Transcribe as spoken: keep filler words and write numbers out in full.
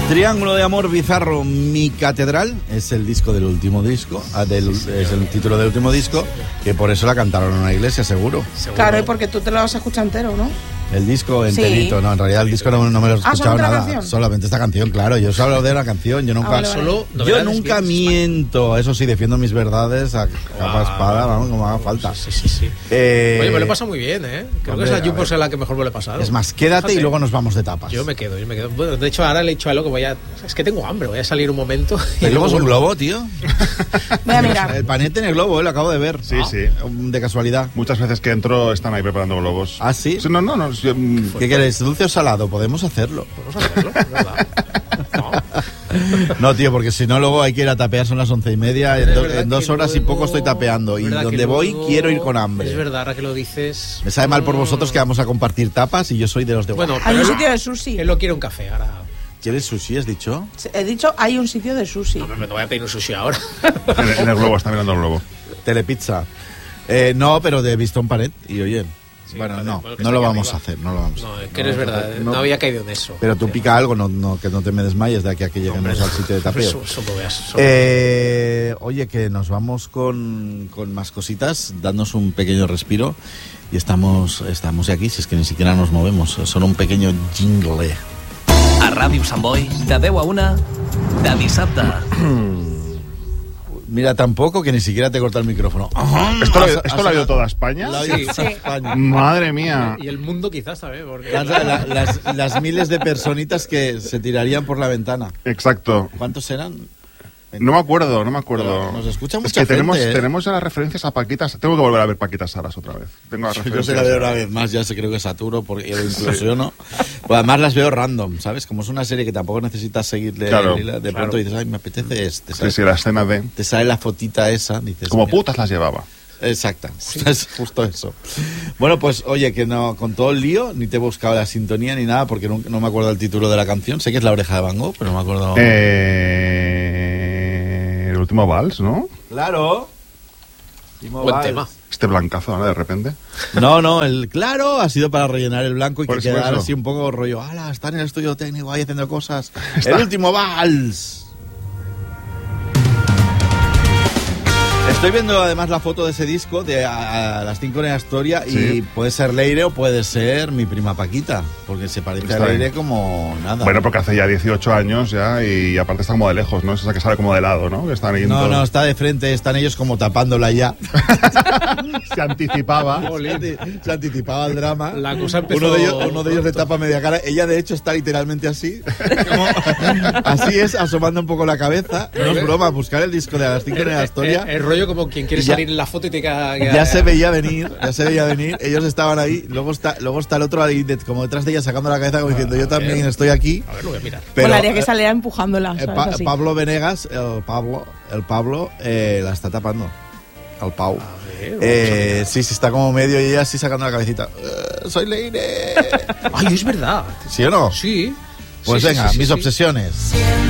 Triángulo de amor bizarro, mi catedral, es el disco del último disco, del, sí, es el título del último disco, que por eso la cantaron en una iglesia, seguro. ¿Seguro? Claro, y porque tú te lo vas a escuchar entero, ¿no? El disco enterito, sí. No, en realidad el disco no, no me lo he escuchado ah, nada, canción? Solamente esta canción, claro, yo solo hablo de la canción, yo nunca, ah, vale, vale. Solo yo nunca miento, eso sí, defiendo mis verdades a capa espada, vamos, como haga falta. Sí, sí, sí. Eh, Oye, me lo he pasado muy bien, ¿eh? Creo hombre, que esa Jumbo es la que mejor me lo he pasado. Es más, quédate Fíjate. Y luego nos vamos de tapas. Yo me quedo, yo me quedo. Bueno, de hecho ahora le he dicho a Elo que voy a... Es que tengo hambre, voy a salir un momento. Y luego es un globo, tío. Voy a mirar. El panete en el globo, ¿eh? Lo acabo de ver. Sí, ah, sí. De casualidad. Muchas veces que entro están ahí preparando globos. ¿Ah, sí? sí no, no, no. Yo, ¿Qué queréis? ¿Dulce o salado? Podemos hacerlo. Podemos hacerlo, es verdad. No. No, tío, porque si no luego hay que ir a tapear, son las once y media, en, do, en dos horas luego, y poco estoy tapeando. Y donde voy luego, quiero ir con hambre. Es verdad, ahora que lo dices. Me sabe mal por vosotros que vamos a compartir tapas y yo soy de los de... Bueno, hay un sitio de sushi. Él lo quiere un café ahora. ¿Quieres sushi, has dicho? He dicho, hay un sitio de sushi. No, no voy a pedir un sushi ahora. En el, en el globo, está mirando el globo. Telepizza. Eh, no, pero de visto un pared y oye... Sí, bueno, no, bueno, no lo vamos arriba. a hacer, no lo vamos no, a hacer. No, es que no es verdad, no, no había caído en eso. Pero tú pica algo, no, no, que no te me desmayes de aquí a que lleguemos no, al sitio de tapeo. Eso, eso lo veas, eso eh, oye, que nos vamos con, con más cositas, dándonos un pequeño respiro y estamos, estamos aquí, si es que ni siquiera nos movemos, solo un pequeño jingle. A Ràdio Sant Boi, de deu a una, de dissabte. Mira, tampoco que ni siquiera te corta el micrófono. ¿Esto, lo, ¿esto lo ha oído toda España? Lo ha oído toda España. Madre mía. Y el mundo quizás, ¿sabes? Porque... Las, la, las, las miles de personitas que se tirarían por la ventana. Exacto. ¿Cuántos eran? No me acuerdo, no me acuerdo. Nos escucha mucha es que gente, tenemos, ¿eh? tenemos ya las referencias a Paquitas. Tengo que volver a ver Paquitas Salas otra vez. Tengo las Yo se la veo una vez más, ya se creo que saturo porque incluso no. Pues además las veo random, ¿sabes? Como es una serie que tampoco necesitas seguirle, claro, de claro. pronto dices, ay, me apetece este. Sí, sí, la escena de... Te sale la fotita esa, dices... Como putas las llevaba. Exacta, sí. Es justo eso. Bueno, pues oye, que no, con todo el lío, ni te he buscado la sintonía ni nada, porque no, no me acuerdo el título de la canción. Sé que es La Oreja de Van Gogh, pero no me acuerdo... Eh... El último vals, ¿no? Claro. Último Buen vals. tema. Este blancazo, ¿no? De repente. No, no, el claro ha sido para rellenar el blanco y por que eso, quedara eso. así un poco rollo, ¡hala! Está en el estudio técnico ahí haciendo cosas. Está. El último vals. Estoy viendo además la foto de ese disco de a, a las cinco en Astoria sí. Y puede ser Leire o puede ser mi prima Paquita, porque se parece está a Leire bien. Como nada. Bueno, porque hace ya dieciocho años ya y aparte está como de lejos, ¿no? Es esa que sale como de lado, ¿no? Que están ahí no, todo... no, está de frente, están ellos como tapándola ya. Se anticipaba. Se, se anticipaba al drama. La cosa empezó... Uno de ellos, uno de ellos le tapa media cara. Ella de hecho está literalmente así. Como, así es, asomando un poco la cabeza. No es broma, buscar el disco de a las cinco en Astoria. El, el, el rollo como quien quiere ya, salir en la foto y te queda... Ya, ya se veía venir, ya se veía venir. Ellos estaban ahí, luego está, luego está el otro ahí, de, como detrás de ella, sacando la cabeza, como diciendo, yo también estoy aquí. A ver, lo voy a mirar. Pero haría que saliera empujándola, eh, pa Pablo Venegas, el Pablo, el Pablo eh, la está tapando. Al Pau. Ver, eh, sí, sí, está como medio y ella así sacando la cabecita. Uh, soy Leire. Ay, es verdad. ¿Sí o no? Sí. Pues sí, venga, sí, sí, mis sí. obsesiones.